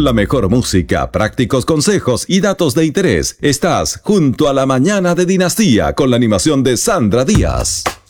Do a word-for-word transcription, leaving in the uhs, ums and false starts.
Con la mejor música, prácticos consejos y datos de interés, estás junto a la mañana de Dinastía con la animación de Sandra Díaz.